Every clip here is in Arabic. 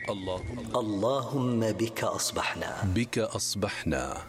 اللهم بك أصبحنا.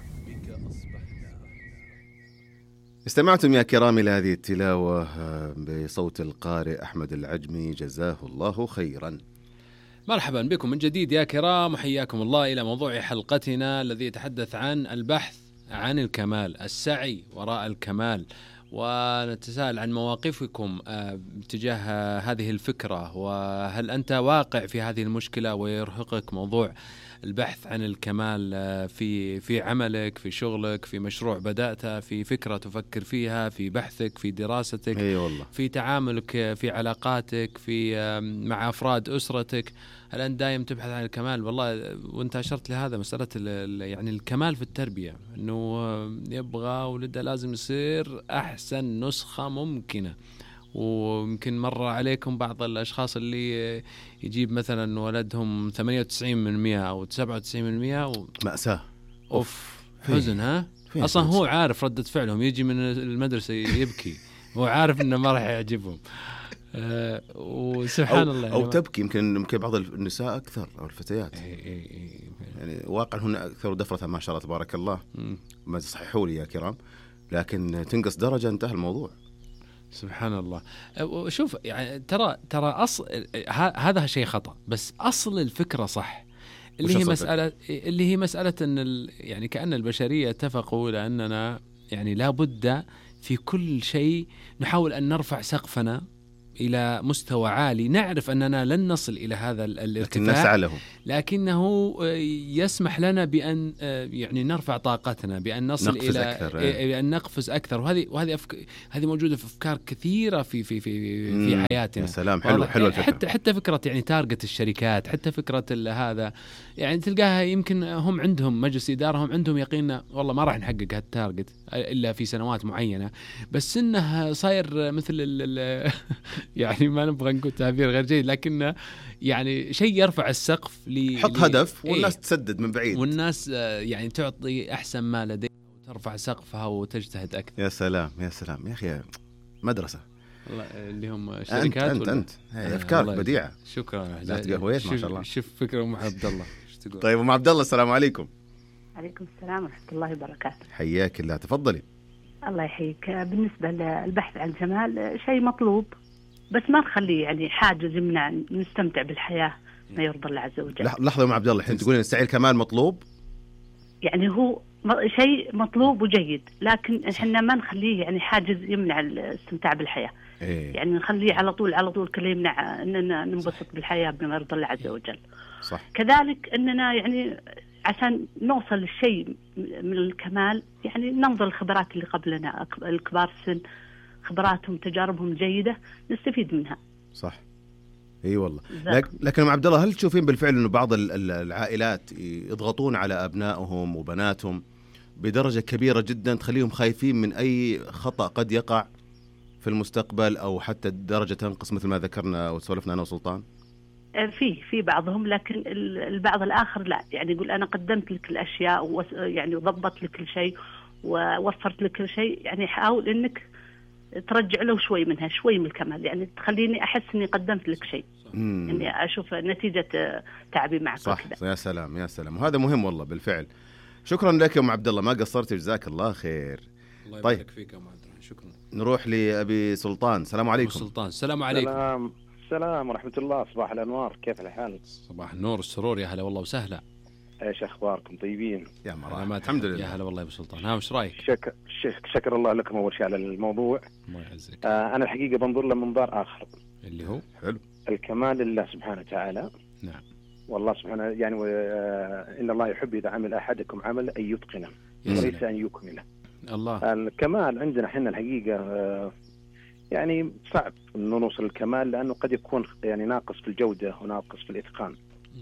استمعتم يا كرام إلى هذه التلاوة بصوت القارئ أحمد العجمي، جزاه الله خيرا. مرحبا بكم من جديد يا كرام، وحياكم الله إلى موضوع حلقتنا الذي يتحدث عن البحث عن الكمال، السعي وراء الكمال، ونتساءل عن مواقفكم تجاه هذه الفكرة، وهل أنت واقع في هذه المشكلة ويرهقك موضوع البحث عن الكمال في عملك، في شغلك، في مشروع بدأته، في فكرة تفكر فيها، في بحثك، في دراستك، والله. في تعاملك، في علاقاتك، في مع أفراد أسرتك. هل أنت دائم تبحث عن الكمال؟ والله وانت أشرت لهذا مسألة يعني الكمال في التربية، أنه يبغى ولده لازم يصير أحسن نسخة ممكنة. ويمكن مر عليكم بعض الأشخاص اللي يجيب مثلا ولدهم 98% أو 97% مأساة. حزن. ها أصلا هو عارف ردة فعلهم، يجي من المدرسة يبكي، هو عارف إنه ما راح يعجبهم. وسبحان الله أو تبكي. يمكن بعض النساء أكثر أو الفتيات. يعني واقع هنا أكثر دفرة ما شاء الله تبارك الله. ما تصححوا لي يا كرام، لكن تنقص درجة انتهى الموضوع. سبحان الله. شوف يعني ترى هذا شيء خطأ، بس أصل الفكرة صح، اللي هي مسألة أن يعني كأن البشرية اتفقوا لأننا يعني لا بد في كل شيء نحاول أن نرفع سقفنا إلى مستوى عالي. نعرف أننا لن نصل إلى هذا الارتفاع، لكنه يسمح لنا بأن يعني نرفع طاقتنا، بأن نصل إلى أن نقفز أكثر. وهذه موجودة في أفكار كثيرة في حياتنا. يا سلام، حلوة الفكرة. حتى فكرة يعني تارجت الشركات، حتى فكرة هذا يعني تلقاها يمكن هم عندهم مجلس إدارة، هم عندهم يقين والله ما راح نحقق هالتارجت إلا في سنوات معينة، بس إنه صاير مثل يعني ما نبغى نقول تعبير غير جيد، لكن يعني شيء يرفع السقف حط هدف والناس تسدد من بعيد، والناس يعني تعطي أحسن ما لديها وترفع سقفها وتجتهد أكثر. يا سلام يا أخي، مدرسة اللي هم شركات. أنت أفكارك بديعة. شكرا. ما شاء الله. شوف فكرة أم عبد الله. طيب أم عبد الله، السلام عليكم. عليكم السلام ورحمة الله وبركاته. حياك الله، تفضلي. الله يحييك. بالنسبة للبحث عن الجمال شيء مطلوب، بس ما نخليه يعني حاجز يمنع نستمتع بالحياة ما يرضى الله عز وجل. لحظة يا أم عبد الله، الحين تقولين السعي الكمال مطلوب؟ يعني هو شيء مطلوب وجيد، لكن احنا ما نخليه يعني حاجز يمنع الاستمتاع بالحياة. يعني نخليه على طول كله يمنع أننا ننبسط بالحياة بما يرضى الله عز وجل. صح. كذلك أننا يعني عشان نوصل للشيء من الكمال يعني ننظر الخبرات اللي قبلنا، الكبار السن، خبراتهم تجاربهم جيدة نستفيد منها. صح. والله. لكن أم عبد الله، هل تشوفين بالفعل إنه بعض العائلات يضغطون على أبنائهم وبناتهم بدرجة كبيرة جدا تخليهم خايفين من أي خطأ قد يقع في المستقبل، أو حتى الدرجة تنقص مثل ما ذكرنا وسولفنا أنا وسلطان؟ في بعضهم، لكن البعض الآخر لا، يعني يقول أنا قدمت لك الأشياء يعني وضبط لك كل شيء ووفرت لك كل شيء، يعني حاول إنك ترجع له شوي منها، شوي من الكمال، يعني تخليني أحس إني قدمت لك شيء، إني أشوف نتيجة تعبي معك. صح. يا سلام يا سلام، وهذا مهم والله بالفعل. شكرا لك يا أم عبد الله، ما قصرت، جزاك الله خير. الله يبارك فيك يا أم عبد الله. شكرا. نروح لأبي سلطان. السلام عليكم. سلطان، السلام عليكم. السلام ورحمة الله. صباح الأنوار، كيف الحال؟ صباح النور والسرور، يا هلا والله وسهلا. ايش اخباركم؟ طيبين؟ يا مرحبا. الحمد لله. يا هلا والله يا ابو سلطان. وش رايك؟ شكر الله لكم اول شيء على الموضوع. الله يعزك. انا الحقيقه بنظر له منظار اخر، اللي هو حلو الكمال لله سبحانه وتعالى. نعم. والله سبحانه يعني ان الله يحب اذا عمل احدكم عمل ان يتقنه وليس ان يكمله. الله. الكمال عندنا احنا الحقيقه يعني صعب انه نوصل للكمال، لانه قد يكون يعني ناقص في الجوده وناقص في الاتقان.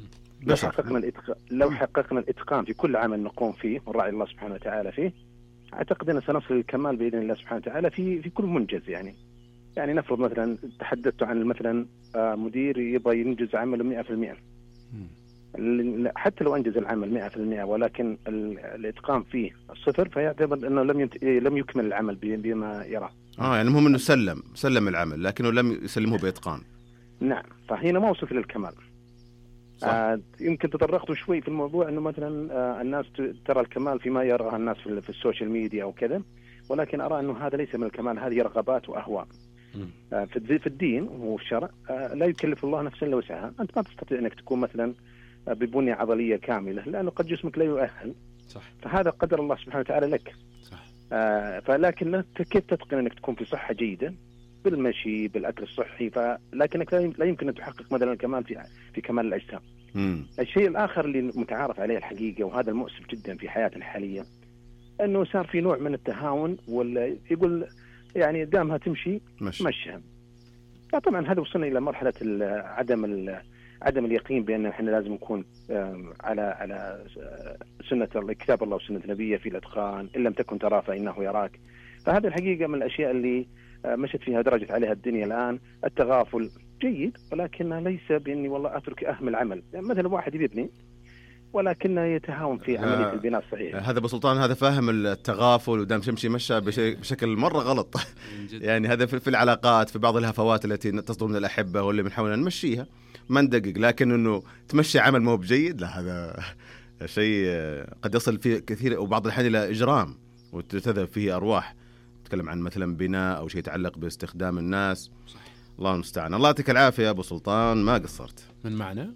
لو حققنا الإتقان في كل عمل نقوم فيه ونراعي الله سبحانه وتعالى فيه، أعتقد أن سنصل للكمال بإذن الله سبحانه وتعالى في كل منجز. يعني نفرض مثلا تحدثت عن مثلا مدير يبغى ينجز عمله 100%، حتى لو أنجز العمل 100% ولكن الإتقان فيه الصفر، فيعتبر أنه لم يكمل العمل بما يراه. يعني المهم أنه سلم العمل لكنه لم يسلمه بإتقان. نعم، فهنا ما وصلت للكمال. يمكن تطرقتوا شوي في الموضوع انه مثلا الناس ترى الكمال فيما يراها الناس في السوشيال ميديا او كذا، ولكن ارى انه هذا ليس من الكمال، هذه رغبات واهواء. في الدين والشرع لا يكلف الله نفسا الا وسعها. انت ما تستطيع انك تكون مثلا ببنيه عضليه كامله، لانه قد جسمك لا يؤهل. صح. فهذا قدر الله سبحانه وتعالى لك. صح. فلكن كيف تتقن انك تكون في صحه جيده بالمشي بالاكل الصحي، لكنك لا يمكن ان تحقق مثلا الكمال في كمال الاجسام. الشيء الاخر اللي متعارف عليه الحقيقه، وهذا المؤسف جدا في حياتنا الحاليه، انه صار في نوع من التهاون، ولا يقول يعني دامها تمشي مشيها. طبعا هذا وصلنا الى مرحله عدم اليقين بان احنا لازم نكون على سنه كتاب الله وسنه نبيه في الاتقان، ان لم تكن تراه فانه يراك. فهذه الحقيقه من الاشياء اللي مشت فيها درجت عليها الدنيا الان. التغافل جيد، ولكنه ليس باني والله اترك اهمل عمل. يعني مثلا واحد يبني ولكنه يتهاون في عمليه البناء الصحيح. هذا ابو سلطان هذا فاهم التغافل، ودام تمشي مشى بشكل مره غلط. يعني هذا في العلاقات، في بعض الهفوات التي تصدر من الاحبه واللي بنحاول نمشيها ما ندقق، لكن انه تمشي عمل مو بجيد، لا هذا شيء قد يصل فيه كثير وبعض الأحيان الى اجرام وتذهب فيه ارواح. نتكلم عن مثلا بناء او شيء يتعلق باستخدام الناس. صح. الله المستعان. الله يعطيك العافيه يا ابو سلطان، ما قصرت. من معنا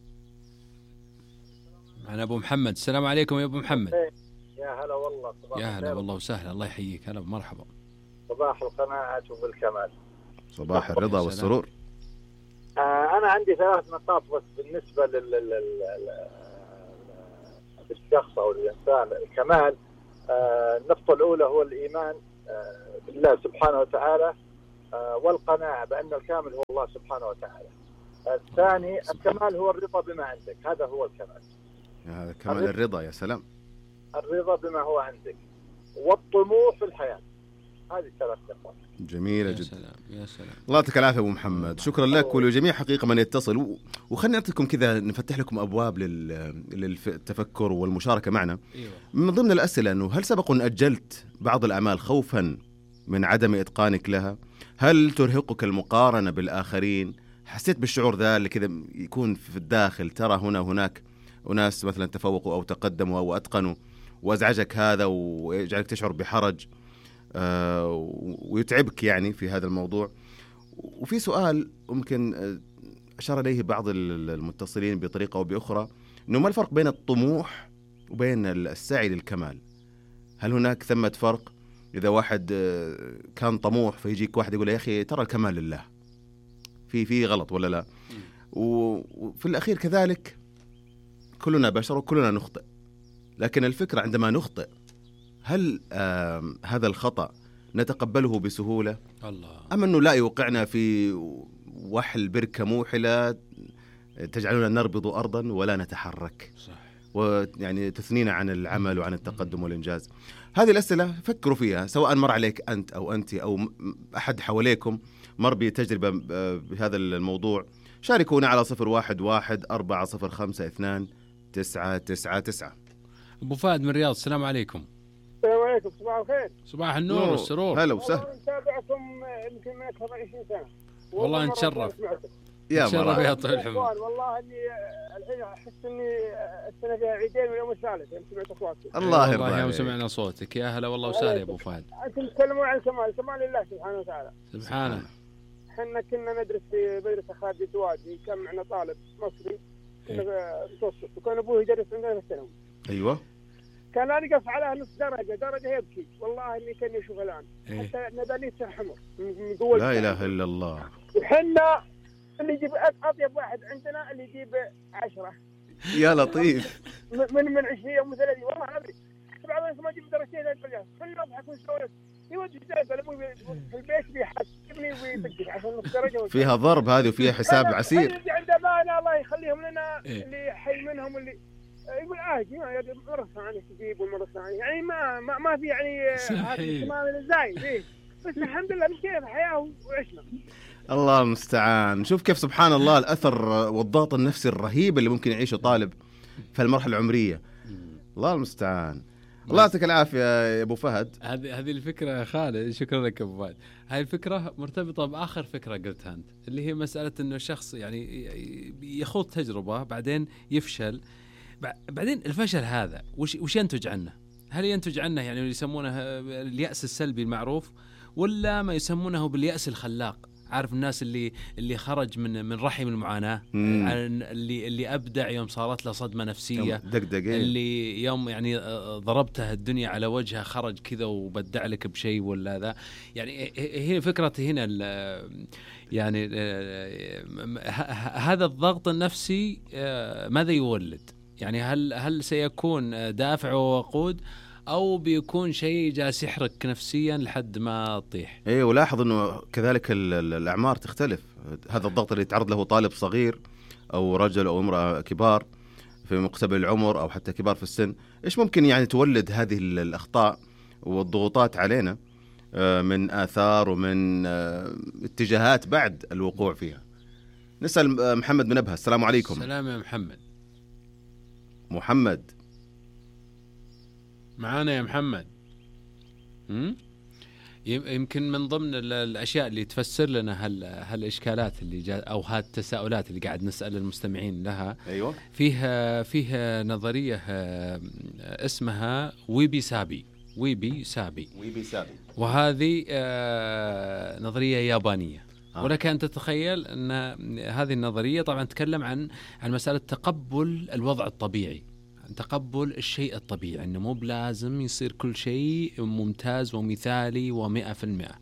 ابو محمد. السلام عليكم يا ابو محمد. يا هلا والله. يا هلا والله وسهلا، الله يحييك. هلا مرحبا. صباح القناعة وبالكمال. صباح الرضا والسرور. أنا عندي 3 نقاط بس بالنسبة للشخص أو الإنسان الكمال. النقطة الأولى هو الإيمان بالله سبحانه وتعالى، والقناعة بأن الكامل هو الله سبحانه وتعالى. الثاني الكمال هو الرضا بما عندك، هذا هو الكمال. هذا كمال الرضا. يا سلام. الرضا بما هو عندك والطموح في الحياة. هذه 3 نقاط جميلة جدا. سلام. يا سلام. الله يعطيك العافية أبو محمد، شكرا لك ولجميع حقيقة من يتصل. وخلنا نعطيكم كذا، نفتح لكم أبواب للتفكر والمشاركة معنا. أيوة. من ضمن الأسئلة أنه هل سبق أن أجلت بعض الأعمال خوفا من عدم إتقانك لها؟ هل ترهقك المقارنة بالآخرين؟ حسيت بالشعور ذا اللي كذا يكون في الداخل، ترى هنا وهناك وناس مثلا تفوقوا أو تقدموا أو أتقنوا، وأزعجك هذا ويجعلك تشعر بحرج ويتعبك يعني في هذا الموضوع؟ وفي سؤال ممكن أشار إليه بعض المتصلين بطريقة أو بأخرى، إنه ما الفرق بين الطموح وبين السعي للكمال؟ هل هناك ثمة فرق؟ إذا واحد كان طموح فيجيك واحد يقول يا أخي ترى الكمال لله، في غلط ولا لا؟ وفي الأخير كذلك كلنا بشر وكلنا نخطئ، لكن الفكرة عندما نخطئ هل هذا الخطأ نتقبله بسهولة؟ أم أنه لا يوقعنا في وحل بركة موحلة تجعلنا نربض أرضا ولا نتحرك؟ صح. ويعني تثنينا عن العمل وعن التقدم والإنجاز. هذه الأسئلة فكروا فيها، سواء مر عليك أنت أو أنت أو أحد حواليكم مر بتجربة بهذا الموضوع. شاركونا على 011-405-29999. أبو فهد من الرياض. السلام عليكم. السلام عليكم. صباح الخير. صباح النور والسرور. هلا وسهلا. نتابعكم يمكن من أكثر من 20 سنة. والله نتشرف. يا نتشرف يا طويل العمر. والله اني الحين احس اني السنه فيها عيدين واليوم الثالث يوم سمعت اصواتكم. الله يرضى عليك. يوم سمعنا صوتك. يا هلا والله وسهلا يا ابو فهد. انتم تتكلمون عن الكمال، الكمال لله سبحانه وتعالى. سبحانه. احنا كنا ندرس في مدرسه خالد الدوادي، كان معنا طالب مصري كنا متوسط، وكان ابوه يدرس عندنا في الثانوي. ايوه. كان نقف على نص درجه يبكي، والله اني كاني اشوف الان. حتى نداني حمر من قوه. لا اله الا الله. وحنا اللي يجيب اطيب واحد عندنا اللي يجيب 10. يا لطيف. من 20 او 30 والله العظيم. بعض الناس ما يجيب درجتين ثلاث، كلهم يضحكون يسولف. يودي جايب ابوي في البيت بيحاسبني ويبكي عشان نص درجه. فيها ضرب هذه وفيها حساب عسير. اللي عنده امانه الله يخليهم لنا. اللي حي منهم اللي يقول عادي مرة ثانية تجيب ومرة ثانية، يعني ما في يعني هذا تمام ازاي فيه، بس الحمد لله مشينا في الحياة وعشنا. الله المستعان. شوف كيف سبحان الله الأثر والضغط النفسي الرهيب اللي ممكن يعيشه طالب في المرحلة العمرية. الله المستعان. الله يعطيك العافيه يا ابو فهد. هذه الفكره خالد، شكرا لك ابو فهد. هاي الفكره مرتبطه باخر فكره قلتها انت، اللي هي مساله انه الشخص يعني يخوض تجربه بعدين يفشل. بعدين الفشل هذا وش ينتج عنه؟ هل ينتج عنه يعني يسمونه اليأس السلبي المعروف، ولا ما يسمونه باليأس الخلاق؟ عارف الناس اللي خرج من رحم المعاناة، اللي أبدع يوم صارت له صدمة نفسية، اللي يوم يعني ضربته الدنيا على وجهه خرج كذا وبدع لك بشيء ولا ذا. يعني هي فكرتي هنا يعني هذا الضغط النفسي ماذا يولد؟ يعني هل سيكون دافع ووقود، أو بيكون شيء جالس يحرك نفسيا لحد ما تطيح؟ إيه، ولاحظ إنه كذلك الأعمار تختلف. هذا الضغط اللي يتعرض له طالب صغير أو رجل أو امرأة كبار في مقتبل العمر أو حتى كبار في السن، إيش ممكن يعني تولد هذه الأخطاء والضغوطات علينا من آثار ومن اتجاهات بعد الوقوع فيها. نسأل محمد من أبها. السلام عليكم. السلام يا محمد. محمد معانا يا محمد؟ يمكن من ضمن الأشياء اللي تفسر لنا هالإشكالات اللي أو هالتساؤلات اللي قاعد نسأل المستمعين لها. أيوة. فيها نظرية اسمها ويبي سابي. وهذه نظرية يابانية. ولك أن تتخيل أن هذه النظرية طبعا تتكلم عن مسألة تقبل الوضع الطبيعي، تقبل الشيء الطبيعي، أنه مو بلازم يصير كل شيء ممتاز ومثالي 100%،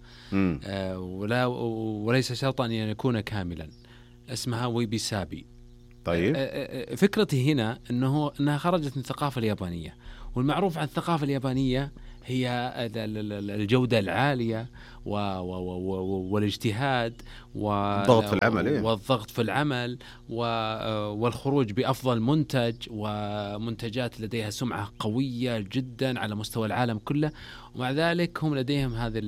وليس شرطا أن يكون كاملا. اسمها ويبي سابي. طيب، فكرتي هنا أنها خرجت من الثقافة اليابانية، والمعروف عن الثقافة اليابانية هي الجودة العالية والاجتهاد والضغط في العمل والخروج بأفضل منتج، ومنتجات لديها سمعة قوية جدا على مستوى العالم كله. ومع ذلك هم لديهم هذه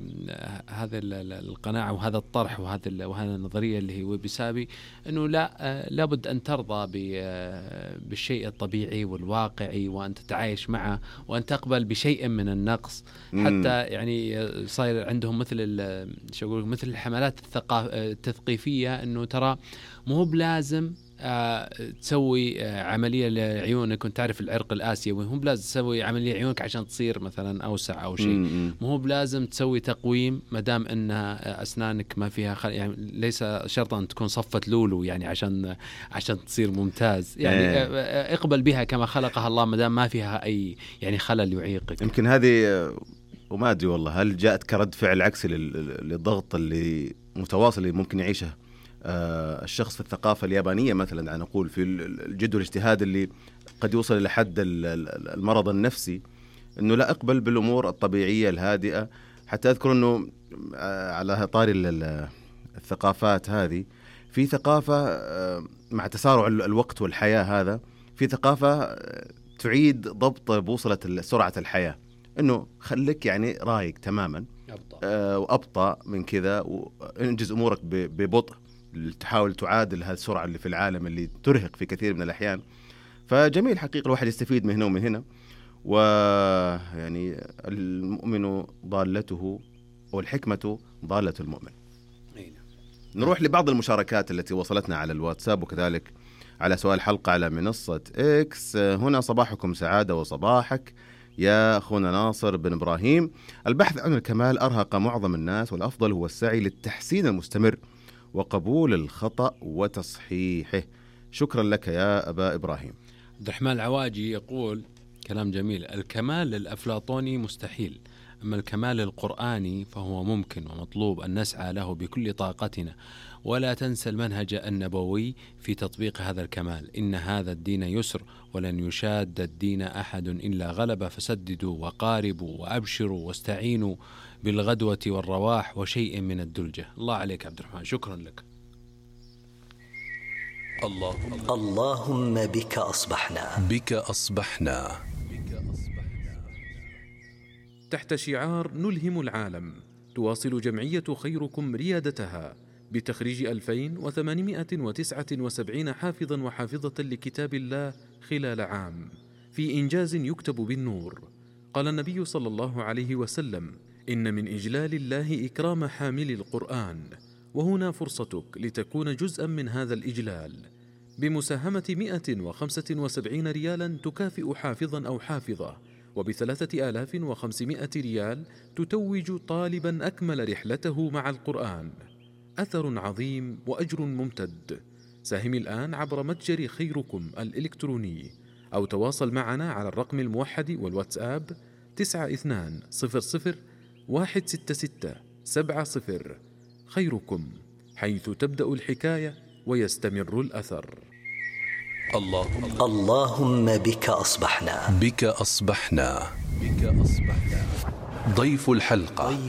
القناعة وهذا الطرح وهذه النظرية اللي هي ويبي سابي، أنه لابد أن ترضى بالشيء الطبيعي والواقعي، وأن تتعايش معه، وأن تقبل بشيء من النقص. حتى يعني صاير عندهم مثل الحملات التثقيفية، أنه ترى مو بلازم تسوي عملية لعيونك، وانت تعرف العرق الآسيوي، مو بلازم تسوي عملية عيونك عشان تصير مثلا أوسع أو شيء، مو بلازم تسوي تقويم مدام أن أسنانك ما فيها يعني ليس شرطا أن تكون صفة لولو يعني عشان تصير ممتاز. يعني اقبل بها كما خلقها الله مدام ما فيها أي يعني خلل يعيقك. يمكن هذه وما أدري والله هل جاءت كرد فعل عكسي للضغط اللي متواصل اللي ممكن يعيشه الشخص في الثقافة اليابانية مثلا، أنا أقول في الجد والاجتهاد اللي قد يوصل إلى حد المرض النفسي، أنه لا أقبل بالأمور الطبيعية الهادئة. حتى أذكر أنه على طاري الثقافات هذه، في ثقافة مع تسارع الوقت والحياة، هذا في ثقافة تعيد ضبط بوصلة سرعة الحياة، أنه خليك يعني رايق تماما وأبطأ من كذا، وانجز أمورك ببطء، تحاول تعادل هذه السرعة اللي في العالم اللي ترهق في كثير من الأحيان. فجميل حقيقة الواحد يستفيد من هنا ومن هنا. ويعني المؤمن ضالته والحكمة ضالة المؤمن. نروح لبعض المشاركات التي وصلتنا على الواتساب، وكذلك على سؤال حلقة على منصة إكس. هنا صباحكم سعادة وصباحك يا أخونا ناصر بن إبراهيم. البحث عن الكمال أرهق معظم الناس، والأفضل هو السعي للتحسين المستمر وقبول الخطأ وتصحيحه. شكرا لك يا أبا إبراهيم. عبد الرحمن العواجي يقول كلام جميل: الكمال الأفلاطوني مستحيل، أما الكمال القرآني فهو ممكن ومطلوب أن نسعى له بكل طاقتنا، ولا تنسى المنهج النبوي في تطبيق هذا الكمال. إن هذا الدين يسر ولن يشاد الدين أحد إلا غلب، فسددوا وقاربوا وأبشروا واستعينوا بالغدوة والرواح وشيء من الدلجة. الله عليك عبد الرحمن، شكرا لك. اللهم بك أصبحنا تحت شعار نلهم العالم، تواصل جمعية خيركم ريادتها بتخريج 2879 حافظا وحافظة لكتاب الله خلال عام، في إنجاز يكتب بالنور، قال النبي صلى الله عليه وسلم: إن من إجلال الله إكرام حامل القرآن، وهنا فرصتك لتكون جزءا من هذا الإجلال بمساهمة 175 ريالا تكافئ حافظا أو حافظة، وب3500 ريال تتوج طالبا أكمل رحلته مع القرآن. أثر عظيم وأجر ممتد. ساهم الآن عبر متجر خيركم الإلكتروني، أو تواصل معنا على الرقم الموحد والواتساب 9200166770. خيركم، حيث تبدأ الحكاية ويستمر الأثر. اللهم بك أصبحنا. بك أصبحنا. ضيف الحلقة.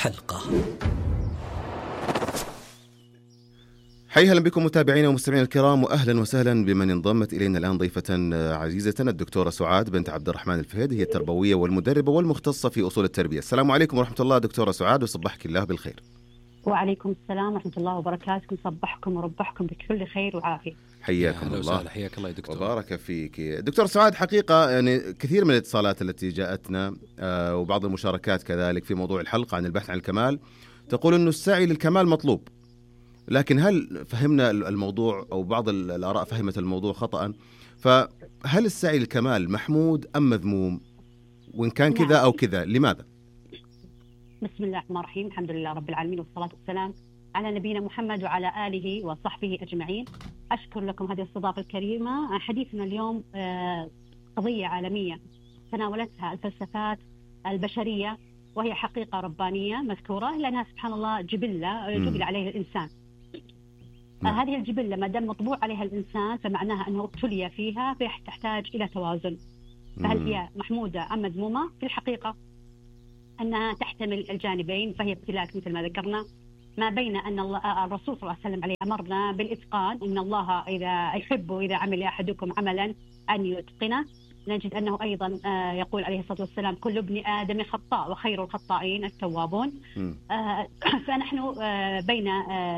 حيا بكم متابعينا ومستمعينا الكرام، وأهلا وسهلا بمن انضمت إلينا الآن ضيفة عزيزة الدكتورة سعاد بنت عبد الرحمن الفهيد، هي التربوية والمدربة والمختصة في أصول التربية. السلام عليكم ورحمة الله دكتورة سعاد، وصبحك الله بالخير. وعليكم السلام ورحمة الله وبركاته، صبحكم وربحكم بكل خير وعافية. حياكم الله. حياك الله دكتور. وبارك فيك دكتور سعاد. حقيقة يعني كثير من الاتصالات التي جاءتنا وبعض المشاركات كذلك في موضوع الحلقة عن البحث عن الكمال تقول أنه السعي للكمال مطلوب، لكن هل فهمنا الموضوع أو بعض الآراء فهمت الموضوع خطأ؟ فهل السعي للكمال محمود أم مذموم؟ وإن كان كذا أو كذا لماذا؟ بسم الله الرحمن الرحيم، الحمد لله رب العالمين، والصلاة والسلام على نبينا محمد وعلى آله وصحبه أجمعين. أشكر لكم هذه الاستضافة الكريمة. حديثنا اليوم قضية عالمية تناولتها الفلسفات البشرية، وهي حقيقة ربانية مذكورة، لأنها سبحان الله جبلة جبل عليها الإنسان. هذه الجبلة ما دام مطبوع عليها الإنسان فمعناها أنه ابتلي فيها، فتحتاج إلى توازن. فهل هي محمودة أم مذمومة؟ في الحقيقة أنها تحتمل الجانبين، فهي ابتلاء مثل ما ذكرنا، ما بين أن الرسول صلى الله عليه وسلم أمرنا بالإتقان، إن الله إذا يحب إذا عمل أحدكم عملا أن يتقنه. نجد أنه أيضا يقول عليه الصلاة والسلام: كل ابن آدم خطاء وخير الخطائين التوابون. فنحن بين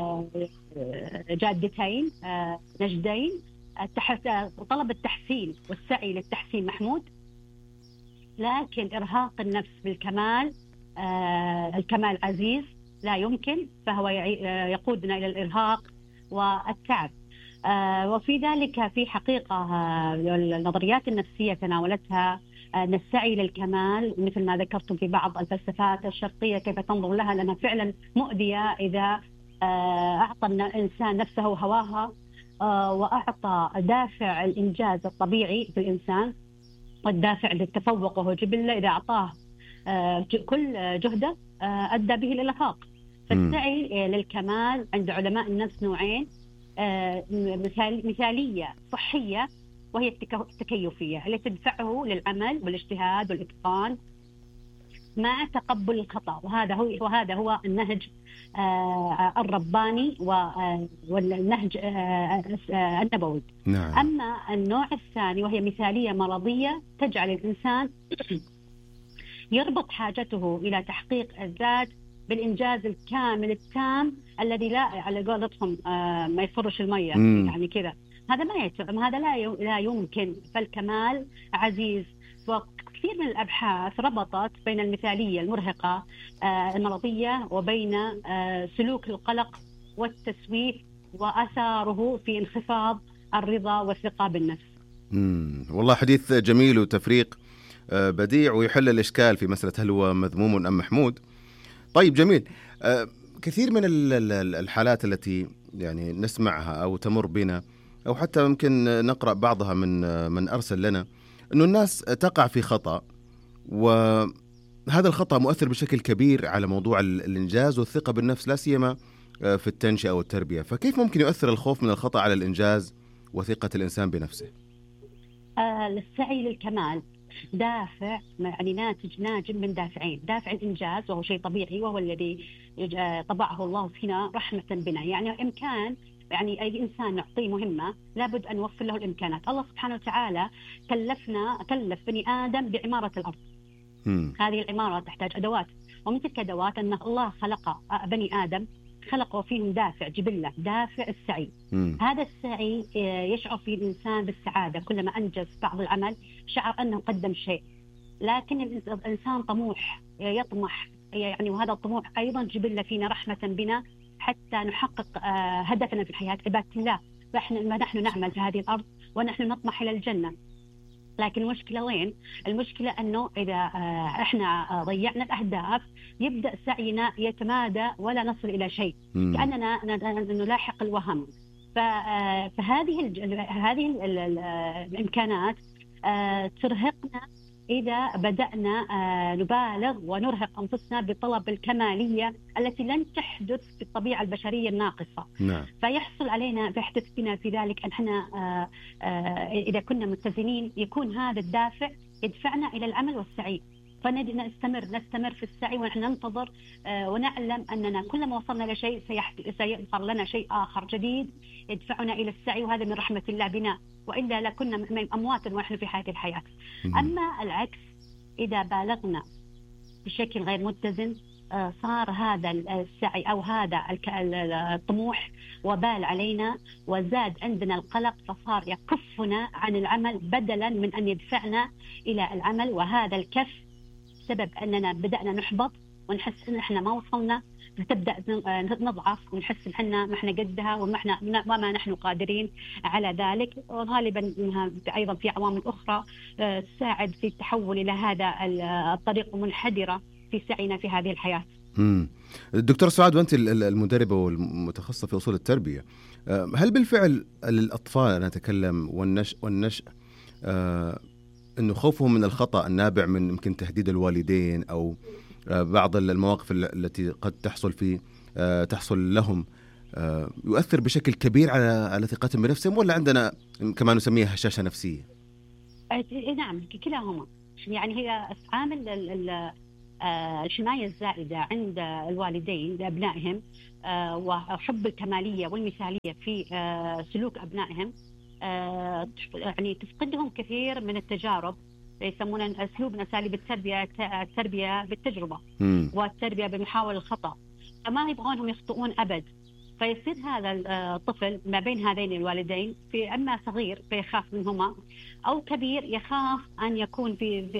جادتين نجدين. طلب التحسين والسعي للتحسين محمود، لكن إرهاق النفس بالكمال الكمال عزيز لا يمكن، فهو يقودنا إلى الإرهاق والتعب. وفي ذلك في حقيقة النظريات النفسية تناولتها أن السعي للكمال مثل ما ذكرتم في بعض الفلسفات الشرقية كيف تنظر لها، لأنها فعلا مؤذية إذا أعطى الإنسان نفسه هواها وأعطى دافع الإنجاز الطبيعي في الإنسان والدافع للتفوق وهو جبلة، إذا أعطاه كل جهده أدى به إلى الإرهاق. فالسعي للكمال عند علماء النفس نوعين: مثالية صحية وهي التكيفية التي تدفعه للعمل والاجتهاد والإتقان مع تقبل الخطأ، وهذا هو النهج الرباني والنهج النبوي. نعم. أما النوع الثاني وهي مثالية مرضية تجعل الإنسان يربط حاجته إلى تحقيق الذات بالإنجاز الكامل التام الذي لا على قولتهم ما يفرش المية يعني كذا. هذا ما يتم، هذا لا يمكن. فالكمال عزيز. وكثير من الأبحاث ربطت بين المثالية المرهقة المرضية وبين سلوك القلق والتسويف وأثاره في انخفاض الرضا والثقة بالنفس. والله حديث جميل وتفريق بديع ويحل الإشكال في مسألة هل هو مذموم أم محمود. طيب جميل. كثير من الحالات التي يعني نسمعها أو تمر بنا أو حتى ممكن نقرأ بعضها من أرسل لنا أنه الناس تقع في خطأ، وهذا الخطأ مؤثر بشكل كبير على موضوع الإنجاز والثقة بالنفس، لا سيما في التنشئة والتربية. فكيف ممكن يؤثر الخوف من الخطأ على الإنجاز وثقة الإنسان بنفسه؟ السعي للكمال دافع يعني ناجم من دافعين: دافع الإنجاز وهو شيء طبيعي وهو الذي طبعه الله فينا رحمة بنا، يعني إمكان يعني أي إنسان نعطيه مهمة لابد أن نوفر له الإمكانات. الله سبحانه وتعالى كلف بني آدم بعمارة الأرض. هذه العمارة تحتاج أدوات، ومن تلك الأدوات أن الله خلق بني آدم خلقوا فيهم دافع جبلة، دافع السعي. هذا السعي يشعر فيه الإنسان بالسعادة، كلما أنجز بعض العمل شعر أنه قدم شيء. لكن الإنسان طموح يطمح يعني، وهذا الطموح أيضا جبل فينا رحمة بنا حتى نحقق هدفنا في الحياة، عبادة الله. نحن نعمل في هذه الأرض ونحن نطمح إلى الجنة. لكن المشكلة وين؟ المشكلة أنه إذا إحنا ضيعنا الأهداف يبدأ سعينا يتمادى ولا نصل إلى شيء، كأننا نلاحق الوهم. فهذه الإمكانات ترهقنا إذا بدأنا نبالغ ونرهق أنفسنا بطلب الكمالية التي لن تحدث في الطبيعة البشرية الناقصة. نعم. فيحدث بنا في ذلك أن احنا إذا كنا متزنين يكون هذا الدافع يدفعنا إلى العمل والسعي، فنستمر في السعي ونحن ننتظر ونعلم أننا كلما وصلنا إلى شيء سيظهر لنا شيء آخر جديد يدفعنا إلى السعي، وهذا من رحمة الله بنا، وإلا لكنا أمواتا ونحن في هذه الحياة. أما العكس، إذا بالغنا بشكل غير متزن صار هذا السعي أو هذا الطموح وبال علينا، وزاد عندنا القلق، فصار يكفنا عن العمل بدلا من أن يدفعنا إلى العمل. وهذا الكف سبب أننا بدأنا نحبط ونحس أن احنا ما وصلنا، فتبدأ نضعف ونحس أن احنا ما احنا قدها وما نحن قادرين على ذلك. وغالبا أيضا في عوامل أخرى تساعد في التحول إلى هذا الطريق المنحدرة في سعينا في هذه الحياة. الدكتور سعاد، وأنت المدربة والمتخصصة في أصول التربية، هل بالفعل الأطفال، أنا أتكلم والنشء أنه خوفهم من الخطأ النابع من يمكن تهديد الوالدين أو بعض المواقف التي قد تحصل لهم يؤثر بشكل كبير على ثقتهم بنفسهم، ولا عندنا كما نسميها هشاشة نفسية؟ نعم، كلاهما. يعني هي عامل الحماية الزائدة عند الوالدين لأبنائهم وحب الكمالية والمثالية في سلوك أبنائهم، يعني تفقدهم كثير من التجارب. يسمون أسلوب من أساليب التربية بالتجربة والتربية بمحاولة الخطأ، فما يبغونهم يخطئون أبد. فيصير هذا الطفل ما بين هذين الوالدين، في أما صغير فيخاف منهما، أو كبير يخاف أن يكون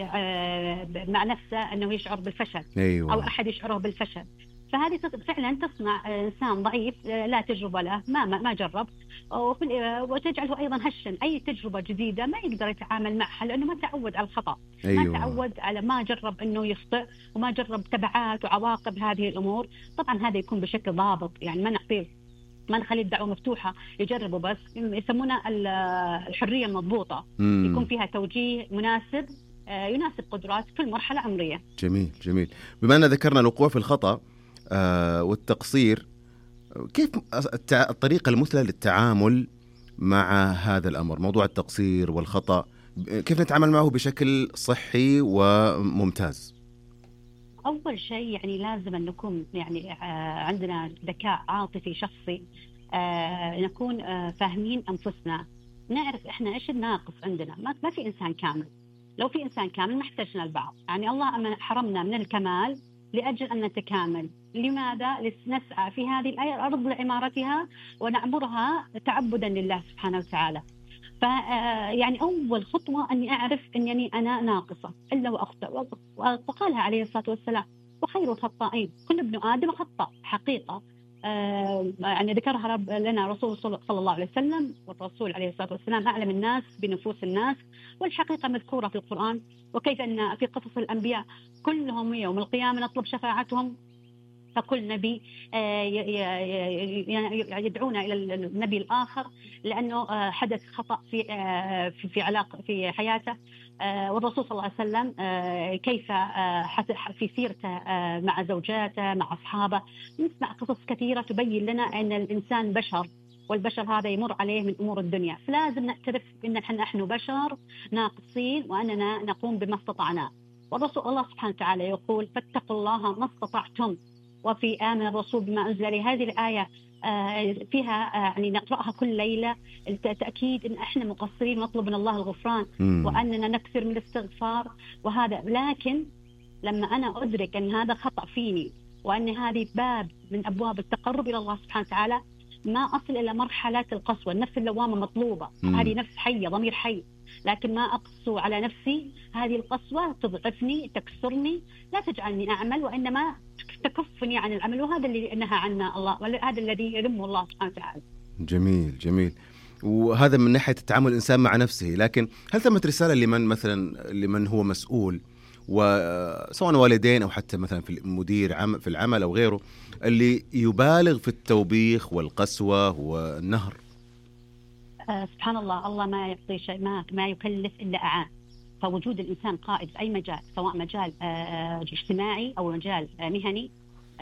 مع نفسه أنه يشعر بالفشل. أيوة. أو أحد يشعره بالفشل. فهذه فعلا تصنع إنسان ضعيف لا تجربة له، ما جرب، وتجعله أيضا هشا. أي تجربة جديدة ما يقدر يتعامل معها لأنه ما تعود على الخطأ. أيوة. ما تعود على، ما جرب أنه يخطئ وما جرب تبعات وعواقب هذه الأمور. طبعا هذا يكون بشكل ضابط، يعني ما نخلي الدعوة مفتوحة يجربوا، بس يسمونها الحرية المضبوطة. يكون فيها توجيه مناسب يناسب قدرات كل مرحلة عمرية. جميل. بما أن ذكرنا الوقوع في الخطأ والتقصير، كيف الطريقة المثلى للتعامل مع هذا الأمر، موضوع التقصير والخطأ، كيف نتعامل معه بشكل صحي وممتاز؟ أول شيء يعني لازم أن نكون يعني عندنا ذكاء عاطفي شخصي، نكون فاهمين أنفسنا، نعرف إحنا إيش الناقص عندنا. ما في إنسان كامل. لو في إنسان كامل ما احتاجنا البعض. يعني الله حرمنا من الكمال لأجل أن نتكامل. لماذا؟ لنسعى في هذه الأرض لعمارتها ونعمرها تعبدا لله سبحانه وتعالى. يعني أول خطوة أني أعرف أنني أنا ناقصة إلا وأخطأ، وقالها عليه الصلاة والسلام: وخير الخطائين كل ابن آدم خطأ. حقيقة يعني ذكرها لنا رسول صلى الله عليه وسلم، والرسول عليه الصلاة والسلام أعلم الناس بنفوس الناس، والحقيقة مذكورة في القرآن. وكيف أن في قصص الأنبياء كلهم يوم القيامة نطلب شفاعتهم، فكل نبي يدعونا إلى النبي الآخر لأنه حدث خطأ في علاقة في حياته. والرسول صلى الله عليه وسلم كيف في سيرته مع زوجاته مع أصحابه. نسمع قصص كثيرة تبين لنا أن الإنسان بشر، والبشر هذا يمر عليه من أمور الدنيا. فلازم نعترف أن نحن بشر ناقصين وأننا نقوم بما استطعنا. والرسول الله سبحانه وتعالى يقول: فاتقوا الله ما استطعتم. وفي آمن الرسول بما أنزل عليه. هذه الآية فيها يعني نقرأها كل ليلة التأكيد أن إحنا مقصرين ونطلب من الله الغفران وأننا نكثر من الاستغفار وهذا. لكن لما أنا أدرك أن هذا خطأ فيني وأن هذه باب من أبواب التقرب إلى الله سبحانه وتعالى، ما أصل إلى مرحلة القسوة. النفس اللوامة مطلوبة، هذه نفس حية، ضمير حي، لكن ما أقسو على نفسي. هذه القسوة تضعفني، تكسرني، لا تجعلني أعمل، وإنما تكفني عن العمل. وهذا اللي نهى عنه الله، هذا الذي يذمه الله سبحانه وتعالى. جميل جميل. وهذا من ناحية التعامل الإنسان مع نفسه. لكن هل ثمت رسالة لمن مثلا لمن هو مسؤول، وسواء والدين أو حتى مثلا في المدير في العمل أو غيره، اللي يبالغ في التوبيخ والقسوة والنهر؟ سبحان الله، الله ما يعطي شيء، ما يكلف إلا أعان. فوجود الإنسان قائد في أي مجال، سواء مجال اجتماعي أو مجال مهني،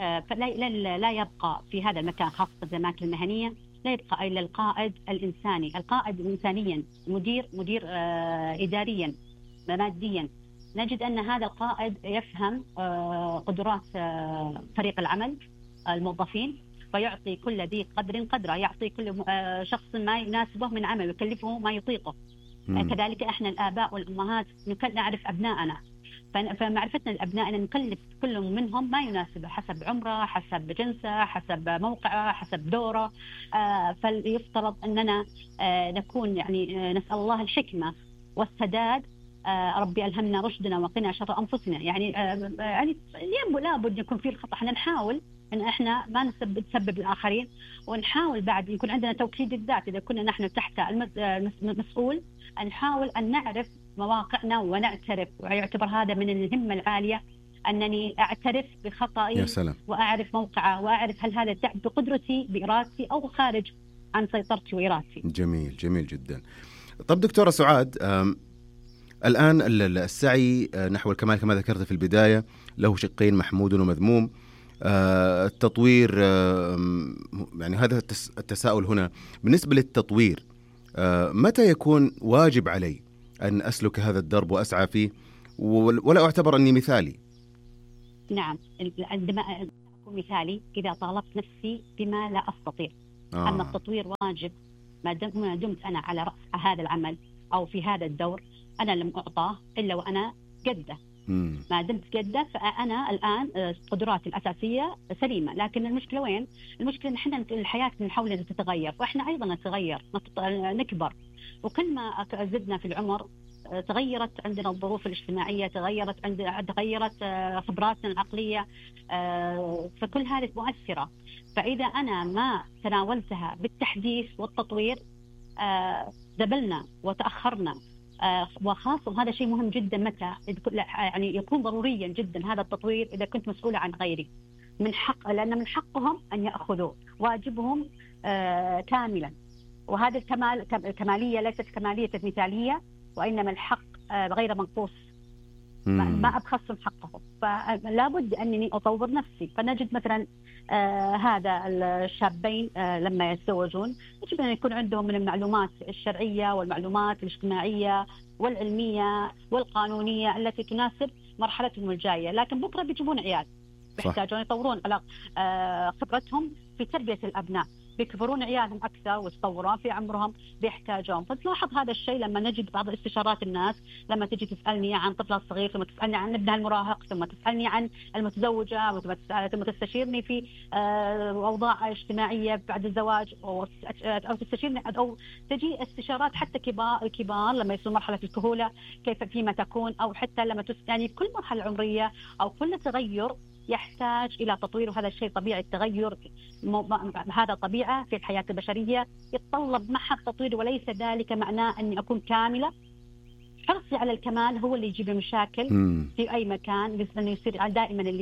فلا يبقى في هذا المكان، خاصة الأماكن المهنية، لا يبقى إلا القائد الإنساني. القائد إنسانيا، مدير إداريا، ماديا. نجد أن هذا القائد يفهم قدرات فريق العمل، الموظفين، فيعطي كل ذي قدر قدره، يعطي كل شخص ما يناسبه من عمل، يكلفه ما يطيقه. كذلك احنا الآباء والأمهات نعرف أبنائنا، فمعرفتنا لأبنائنا نكلف كل منهم ما يناسبه، حسب عمره، حسب جنسه، حسب موقعه، حسب دوره. فليفترض أننا نكون يعني نسأل الله الحكمة والسداد. ربي ألهمنا رشدنا وقنا شر أنفسنا. يعني لابد يكون في الخطأ. احنا نحاول ان احنا ما نسبب الآخرين، ونحاول بعد يكون عندنا توكيد الذات. إذا كنا نحن تحت المسؤول، نحاول أن نعرف مواقعنا ونعترف، ويعتبر هذا من الهمة العالية أنني أعترف بخطئي وأعرف موقعه، وأعرف هل هذا تعب بقدرتي بإرادتي أو خارج عن سيطرتي وإرادتي. جميل جميل جدا. طب دكتورة سعاد، الآن السعي نحو الكمال كما ذكرت في البداية له شقين، محمود ومذموم. التطوير، يعني هذا التساؤل هنا بالنسبة للتطوير، متى يكون واجب علي أن أسلك هذا الدرب وأسعى فيه، ولا أعتبر أني مثالي؟ نعم، عندما أكون مثالي إذا طالبت نفسي بما لا أستطيع. أما التطوير واجب ما دمت أنا على رأس هذا العمل أو في هذا الدور، أنا لم أعطاه إلا وأنا جدة. ما دمت جدة فأنا الآن قدراتي الأساسية سليمة. لكن المشكلة وين؟ المشكلة نحن الحياة نحاول أن تتغير، وإحنا أيضا نتغير، نكبر، وكل ما زدنا في العمر تغيرت عندنا الظروف الاجتماعية، تغيرت خبراتنا العقلية، فكل هذه مؤثرة. فإذا أنا ما تناولتها بالتحديث والتطوير دبلنا وتأخرنا. وخاصة وهذا شيء مهم جدا، متى يعني يكون ضروريا جدا هذا التطوير إذا كنت مسؤولة عن غيري، لأن من حقهم أن يأخذوا واجبهم كاملا. وهذا الكمالية ليست كمالية المثالية، وإنما الحق غير منقوص، ما أبخسهم حقهم. فلا بد أنني أطور نفسي. فنجد مثلا هذا الشابين لما يتزوجون يجب أن يكون عندهم من المعلومات الشرعية والمعلومات الاجتماعية والعلمية والقانونية التي تناسب مرحلتهم الجاية. لكن بكرة بيجيبون عيال، بيحتاجون يطورون على خبرتهم في تربية الأبناء، بيكبرون عيالهم أكثر ويتطورون في عمرهم، بيحتاجون. فتلاحظ هذا الشيء لما نجد بعض استشارات الناس، لما تجي تسألني عن طفلها الصغير، ثم تسألني عن ابنها المراهق، ثم تسألني عن المتزوجة، ثم تستشيرني في أوضاع اجتماعية بعد الزواج، أو تستشيرني، أو تجي استشارات حتى كبار لما يصل مرحلة الكهولة كيف فيما تكون، أو حتى لما يعني كل مرحلة عمرية أو كل تغير يحتاج إلى تطوير. وهذا الشيء طبيعي، التغير هذا طبيعة في الحياة البشرية، يتطلب معها التطوير، وليس ذلك معناه أني أكون كاملة. حرصي على الكمال هو اللي يجيب المشاكل في أي مكان. لأنه يصير دائما اللي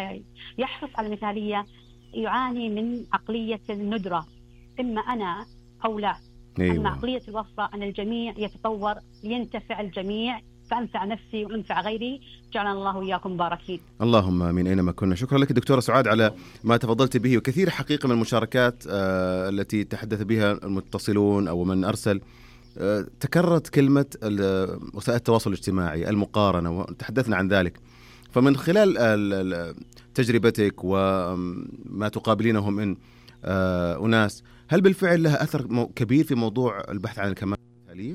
يحرص على المثالية يعاني من عقلية الندرة، إما أنا أو لا. أما عقلية الوسطى أن الجميع يتطور لينتفع الجميع، فأنفع نفسي وأنفع غيري. جعلنا الله وإياكم مباركين. اللهم آمين أينما كنا. شكرا لك دكتورة سعاد على ما تفضلت به، وكثير حقيقة من المشاركات التي تحدث بها المتصلون أو من أرسل تكررت كلمة وسائل التواصل الاجتماعي، المقارنة، وتحدثنا عن ذلك. فمن خلال تجربتك وما تقابلينه من أناس، هل بالفعل لها أثر كبير في موضوع البحث عن الكمال المثالية؟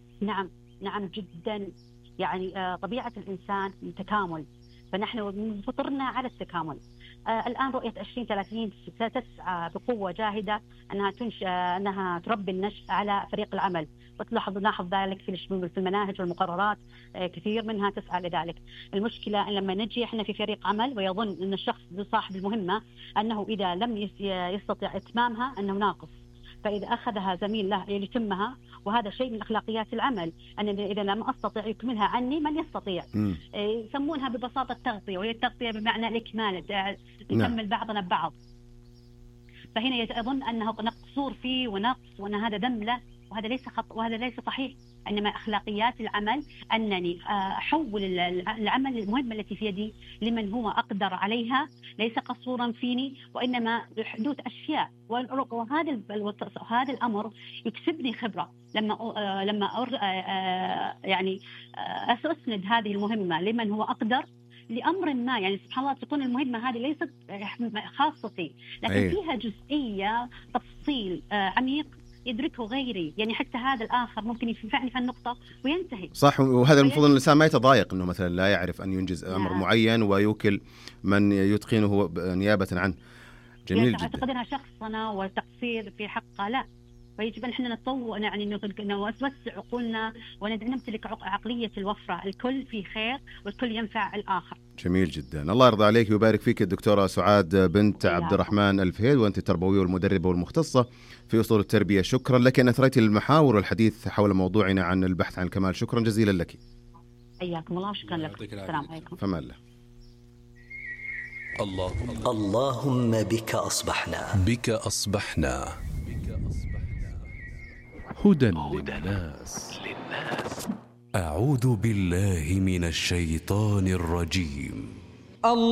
نعم جدا. يعني طبيعة الإنسان تكامل، فنحن فطرنا على التكامل. الآن رؤية 2030 ستسعى بقوة جاهدة أنها تربي النشء على فريق العمل، نلاحظ ذلك في المناهج والمقررات، كثير منها تسعى لذلك. المشكلة أن لما نجي إحنا في فريق عمل ويظن أن الشخص صاحب المهمة أنه إذا لم يستطيع إتمامها أنه ناقص، فإذا أخذها زميل له يتمها، وهذا شيء من أخلاقيات العمل، أن إذا لم أستطيع يكملها عني من يستطيع. يسمونها ببساطة التغطية، وهي التغطية بمعنى الإكمال، نكمل بعضنا ببعض. فهنا يظن أنه قصور فيه ونقص، وأن هذا ذم له، وهذا ليس خطأ وهذا ليس صحيح. إنما أخلاقيات العمل أنني أحول العمل المهمة التي في يدي لمن هو أقدر عليها، ليس قصورا فيني، وإنما حدوث أشياء. وهذا الأمر يكسبني خبرة لما أسند هذه المهمة لمن هو أقدر لأمر ما. يعني سبحان الله تكون المهمة هذه ليست خاصتي، لكن فيها جزئية تفصيل عميق يدركه غيري، يعني حتى هذا الآخر ممكن ينفعني في النقطة وينتهي. صح، وهذا المفروض الإنسان ما يتضايق إنه مثلا لا يعرف أن ينجز أمر معين ويوكل من يتقنه نيابة عنه. جميل جدا. أعتقد أنها شخصنا وتقصير في حقه، لا، فيجب أن احنا نتطوع، يعني نوسع عقولنا ونمتلك عقلية الوفرة، الكل في خير والكل ينفع الآخر. جميل جدا، الله يرضى عليك ويبارك فيك الدكتورة سعاد بنت عبد الرحمن الفهيد، وأنت التربوية والمدربة والمختصة في أصول التربية. شكرا لك أن أثريت المحاور والحديث حول موضوعنا عن البحث عن الكمال. شكرا جزيلا لك. حياكم الله وشكرا لكم. السلام عليكم. فمان الله. اللهم بك أصبحنا. بك أصبحنا. هدى للناس. أعوذ بالله من الشيطان الرجيم.